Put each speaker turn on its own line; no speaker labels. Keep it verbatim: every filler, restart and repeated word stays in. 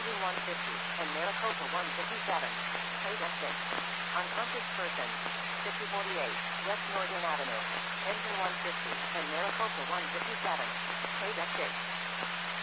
engine one fifty, and Maricopa one fifty-seven. Plate F six. Unconscious person. fifty forty-eight, West Northern Avenue. Engine one fifty, and Maricopa one fifty-seven. Plate F six.